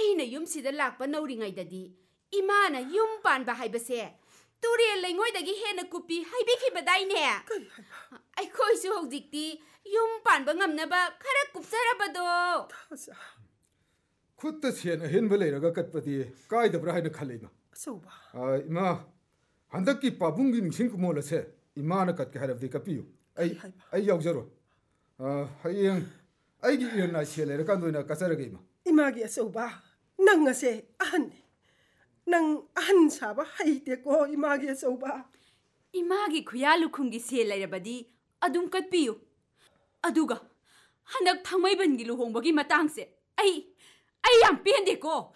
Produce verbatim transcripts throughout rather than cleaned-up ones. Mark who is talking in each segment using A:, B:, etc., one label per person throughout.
A: ꯑꯩꯅ ꯌꯨꯝꯁꯤꯗ ꯂꯥꯛꯄ ꯅꯧꯔꯤꯉꯩꯗꯗꯤ ꯏꯃꯥꯅ ꯌꯨꯝ ꯄꯥꯟꯕ ꯍꯥꯏꯕꯁꯦ ꯇꯨꯔꯦꯜ ꯂꯩꯉꯣꯏꯗꯒꯤ ꯍꯦꯟꯅ ꯀꯨꯞꯄꯤ ꯍꯥꯏꯕꯤꯈꯤꯕꯗꯥꯏꯅꯦ ꯑꯩꯈꯣꯏꯁꯨ ꯍꯧꯖꯤꯛꯇꯤ ꯌꯨꯝ ꯄꯥꯟꯕ ꯉꯝꯅꯕ ꯈꯔ ꯀꯨꯞꯆꯔꯕꯗꯣ
B: ꯈꯨꯠꯇ ꯁꯦꯟ ꯑꯍꯦꯟꯕ ꯂꯩꯔꯒ ꯀꯠꯄꯗꯤ ꯀꯥꯏꯗꯕ꯭ꯔꯥ ꯍꯥꯏꯅ ꯈꯜꯂꯤ ꯏꯃꯥ
C: ꯑꯆꯧꯕ
B: ꯏꯃꯥ ꯍꯟꯗꯛꯀꯤ ꯄꯥꯕꯨꯡꯒꯤ ꯅꯤꯡꯁꯤꯡ ꯀꯨꯝꯑꯣꯜ ꯑꯁꯦ ꯏꯃꯥꯅ ꯀꯠꯀꯦ ꯍꯥꯏꯔꯕꯗꯤ ꯀꯠꯄꯤꯌꯨ ꯑꯩ ꯑꯩ ꯌꯥꯎꯖꯔꯣꯏ ꯍꯌꯦꯡ ꯑꯩꯒꯤ ꯏꯔꯅꯥꯏ ꯁꯦꯜ ꯂꯩꯔꯀꯥꯟꯗ ꯑꯣꯏꯅ ꯀꯠꯆꯔꯒꯦ ꯏꯃꯥ
C: 이마기야 써봐 낭아세 아한네 낭 아한사바 하이테고 이마기야 써봐
A: 이마기 구야루쿵기 셀레라바디 아둠 컷비유 아두가 한dak 탕마이번기 루홍버기 마땅세 아이 아이 양 뺀데고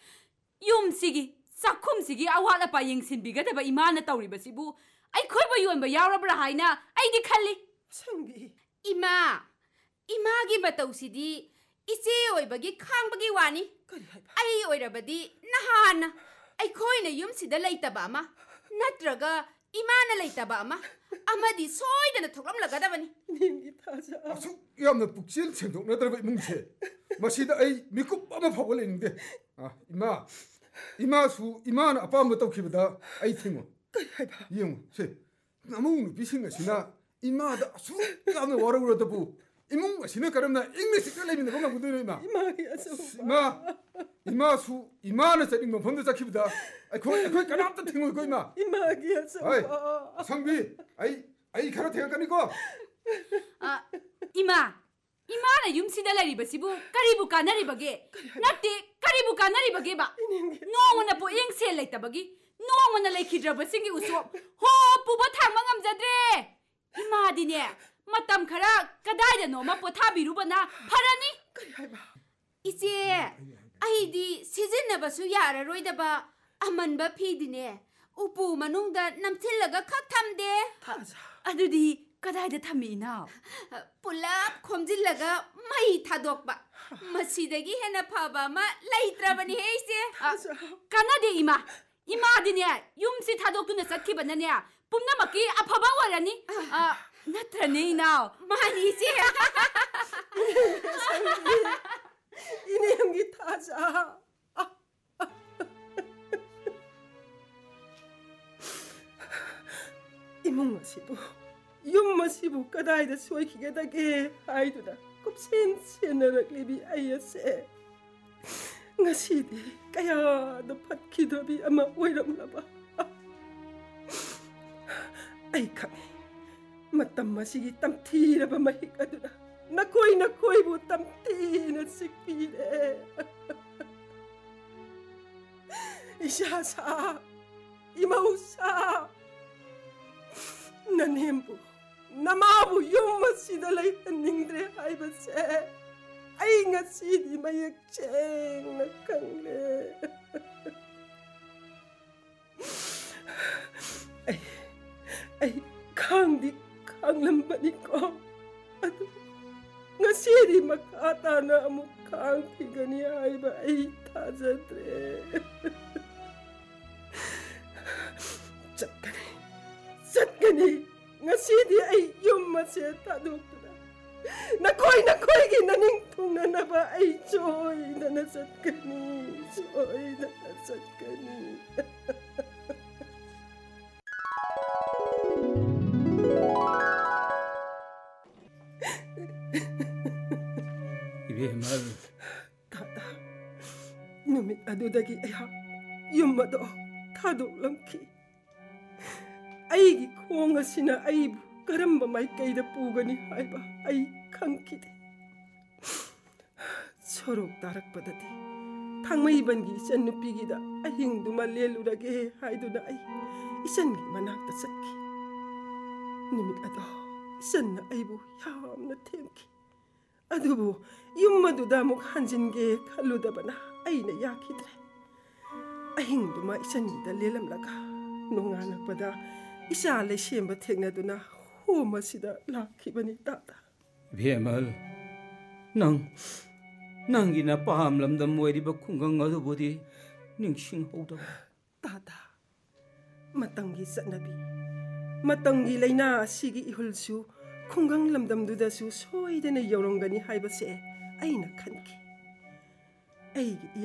A: 욤시기 싹쿰시기 아와라빠 잉신비가다바 이마나 따우리바시부 아이 콜바 유언바 야우라브라 하이나 아이디 칼리
C: 상비
A: 이마 이마기 마따우시디 이제 오이바기 캉바기 와니 아이 오이라바디 나하나 아이 코이나 욤시다 레이타바 아마 나트라가 이마나 레이타바 아마 아마디 소이다나 톡람라가다바니
C: 님기 타자
B: 아수 야나 북실 생독나더바 이뭉세 마시다 아이 미국 아마 파벌 있는데 아 이마 이마수 이마나 아빠만 떠키보다 아이 팀어 이용 세 나무 비싱가시나 이마다 아수 야나 와라그러다부 이몽 마시나 가름나 잉글리시 끌레미는 건가 보더니 이마
C: 이마야
B: 이마 이마수 이마나 자링 뭐 본데 자키보다 아이 거기 거기 가람도 팅을 거 이마
C: 이마야 써
B: 상비 아이 아이 가라 대가니까
A: 아 이마 이마나 욤시다 라리바시부 까리부 까나리바게 나띠 까리부 까나리바게바 노원나 보 잉셀 레이타바기 노원나 레이키드라바싱기 우소 호 부바 탕마 ngamjadre 이마디네 마땀 카라 까다이다 노마 포타비루바나 파라니 이제 아이디 시즌나바수 야라로이다바 아만바 피디네 우부 마농다 남틸라가 칵탐데 아두디 까다이다 탐미나 뿔랍 콤질라가 마이 타독바 마시데기 헤나 파바마 라이트라바니 헤이세 까나데 이마 이마디네 욤시 타독두나 삭키바나네 뿜나마키 아파바 와라니 아 나트라네 이나 마니세
C: 이네 형기 타자 이몽마시도 욤마시부 까다이다 소이키게다게 아이두다 곱센센나락리비 아이야세 ngasi디 까야도 팟키더비 아마 오이람라바 아이 칸이 마땀 마시기 땀티라바 마히까두라 나코이 나코이부 땀티나 식피레 이샤사 이마우사 나님부 나마부 욤마시다 라이한닝드레 하이바세 아이 ngasi디 마약쟁 나캉레 아이 아이 캉디 캉람바니까 아두 ngasi디 makatana amuk 캉피가니 아이바 아이 타자드레 잣가니 잣가니 ngasi디 아이 욤마세 타독두다 나코이 나코이기 나닝통나나바 아이 조이 나나 잣가니 조이 나나 잣가니
D: 이베말
C: 타다 누밋 아두다기 아야 욤마도 타독람키 아이기 콩아시나 아이부 까람바 마이까이다 뿌가니 하이바 아이 캉키데 서록 다락바다디 탕마이반기 이산 누피기다 아힝두마 렐루라게 하이두나 아이 이산기 마낙다 삭키 누밋 아도 이산나 아이부 얌나 템키 아두부 욤마두다 목 한진게 칼루다바나 아이나 야키드레 아힝두마 이산기다 렐람라가 농아낙바다 이샤레 시엠바 텍나두나 호마시다 라키바니 따다
D: 베말 낭 낭기나 파함람다 모이리바 쿵강 어두보디 닝싱호다
C: 따다 마땅기 삿나비 마땅기 레이나 시기 이hul수 쿵강 람담두다수 소이데네 여롱가니 하이바세 아이나 칸키 에이기